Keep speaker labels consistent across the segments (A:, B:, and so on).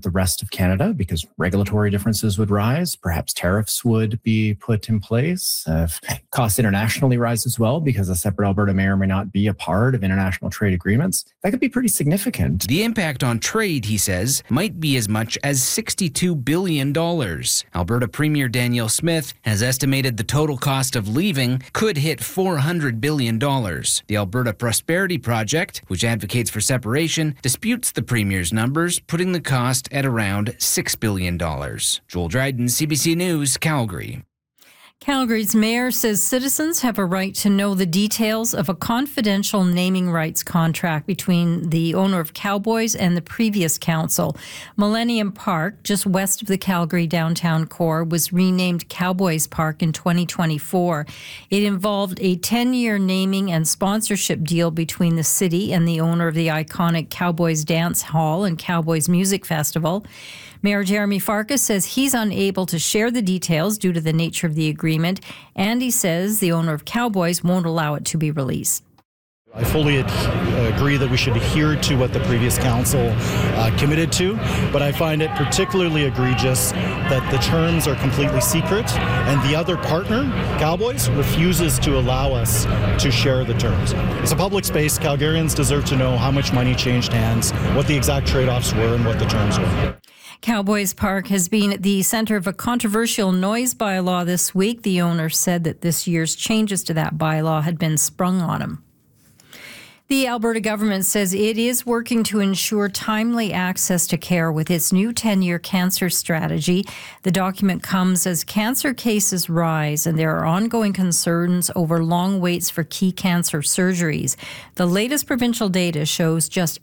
A: the rest of Canada because regulatory differences would rise. Perhaps tariffs would be put in place. If costs internationally rise as well because a separate Alberta may or may not be a part of international trade agreements, that could be pretty significant.
B: The impact on trade, he says, might be as much as $62 billion. Alberta Premier Danielle Smith has estimated the total cost of leaving could hit $400 billion. The Alberta Prosperity Project, which advocates for separation, disputes the Premier's numbers, putting the cost at around $6 billion. Joel Dryden, CBC News, Calgary.
C: Calgary's mayor says citizens have a right to know the details of a confidential naming rights contract between the owner of Cowboys and the previous council. Millennium Park, just west of the Calgary downtown core, was renamed Cowboys Park in 2024. It involved a 10-year naming and sponsorship deal between the city and the owner of the iconic Cowboys Dance Hall and Cowboys Music Festival. Mayor Jeremy Farkas says he's unable to share the details due to the nature of the agreement, and he says the owner of Cowboys won't allow it to be released.
D: I fully agree that we should adhere to what the previous council committed to, but I find it particularly egregious that the terms are completely secret and the other partner, Cowboys, refuses to allow us to share the terms. It's a public space. Calgarians deserve to know how much money changed hands, what the exact trade-offs were, and what the terms were.
C: Cowboys Park has been at the center of a controversial noise bylaw this week. The owner said that this year's changes to that bylaw had been sprung on him. The Alberta government says it is working to ensure timely access to care with its new 10-year cancer strategy. The document comes as cancer cases rise and there are ongoing concerns over long waits for key cancer surgeries. The latest provincial data shows just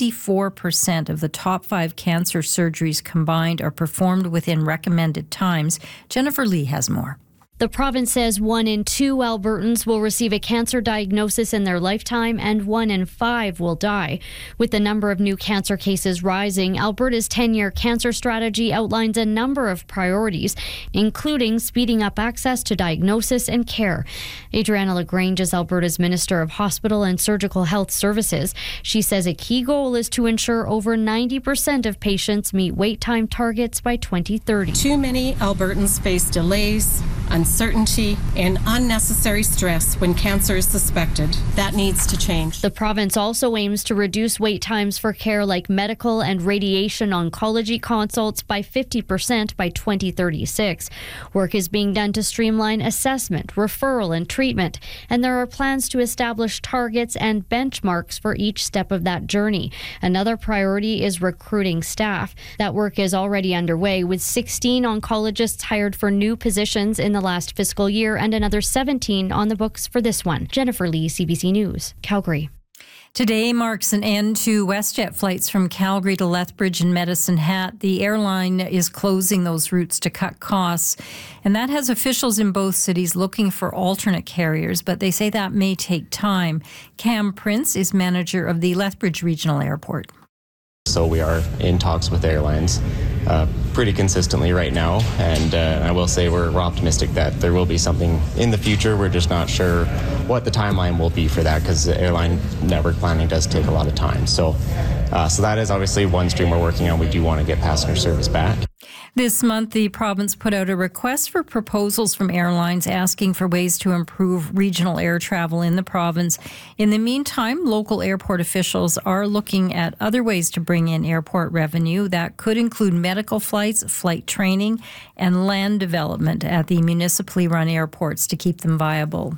C: 54% of the top 5 cancer surgeries combined are performed within recommended times. Jennifer Lee has more.
E: The province says 1 in 2 Albertans will receive a cancer diagnosis in their lifetime and 1 in 5 will die. With the number of new cancer cases rising, Alberta's 10-year cancer strategy outlines a number of priorities, including speeding up access to diagnosis and care. Adriana LaGrange is Alberta's Minister of Hospital and Surgical Health Services. She says a key goal is to ensure over 90% of patients meet wait time targets by 2030.
F: Too many Albertans face delays, uncertainty, and unnecessary stress when cancer is suspected. That needs to change.
E: The province also aims to reduce wait times for care like medical and radiation oncology consults by 50% by 2036. Work is being done to streamline assessment, referral, and treatment, and there are plans to establish targets and benchmarks for each step of that journey. Another priority is recruiting staff. That work is already underway, with 16 oncologists hired for new positions in the last fiscal year and another 17 on the books for this one. Jennifer Lee, CBC News, Calgary.
C: Today marks an end to WestJet flights from Calgary to Lethbridge and Medicine Hat. The airline is closing those routes to cut costs, and that has officials in both cities looking for alternate carriers, but they say that may take time. Cam Prince is manager of the Lethbridge Regional Airport.
G: So we are in talks with airlines pretty consistently right now, and I will say we're optimistic that there will be something in the future. We're just not sure what the timeline will be for that because the airline network planning does take a lot of time. So that is obviously one stream we're working on. We do want to get passenger service back.
C: This month, the province put out a request for proposals from airlines asking for ways to improve regional air travel in the province. In the meantime, local airport officials are looking at other ways to bring in airport revenue. That could include medical flights, flight training, and land development at the municipally run airports to keep them viable.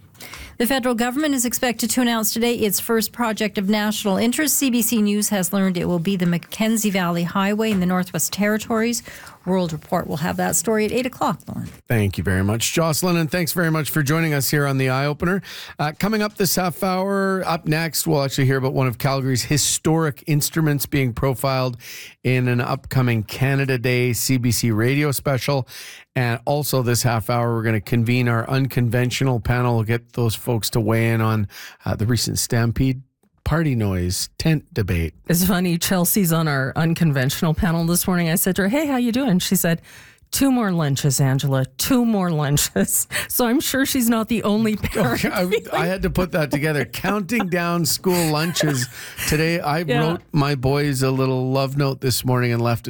C: The federal government is expected to announce today its first project of national interest. CBC News has learned it will be the Mackenzie Valley Highway in the Northwest Territories. World Report will have that story at 8 o'clock, Lauren.
H: Thank you very much, Jocelyn, and thanks very much for joining us here on The Eye Opener. Coming up this half hour, up next, we'll actually hear about one of Calgary's historic instruments being profiled in an upcoming Canada Day CBC radio special. And also this half hour, we're going to convene our unconventional panel. We'll get those folks to weigh in on the recent Stampede party noise tent debate.
I: It's funny, Chelsea's on our unconventional panel this morning. I said to her, hey, how you doing? She said, 2 more lunches, Angela, 2 more lunches. So I'm sure she's not the only parent.
H: I had to put that together. Counting down school lunches. Today, I wrote my boys a little love note this morning and left it